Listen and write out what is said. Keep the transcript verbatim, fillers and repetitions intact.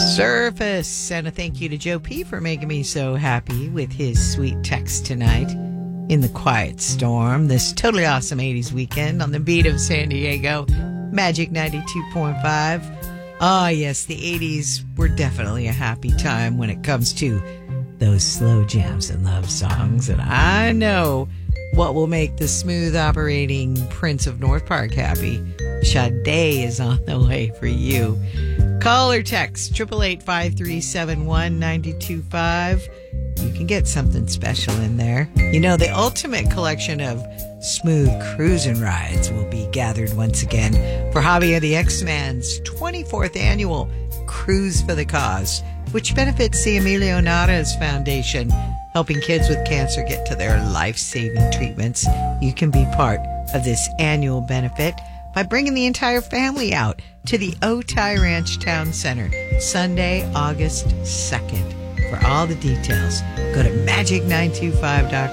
Surface. And a thank you to Joe P. for making me so happy with his sweet text tonight in the quiet storm. This totally awesome eighties weekend on the beat of San Diego. Magic ninety-two point five. Ah, yes, the eighties were definitely a happy time when it comes to those slow jams and love songs. And I know what will make the smooth operating Prince of North Park happy. Sade is on the way for you. Call or text eight eight eight, five three seven one, nine two five. You can get something special in there. You know, the ultimate collection of smooth cruising rides will be gathered once again for Hobby of the X-Men's twenty-fourth annual Cruise for the Cause, which benefits the Emilio Naras Foundation, helping kids with cancer get to their life-saving treatments. You can be part of this annual benefit by bringing the entire family out to the Otay Ranch Town Center, Sunday, August second. For all the details, go to magic nine two five dot com.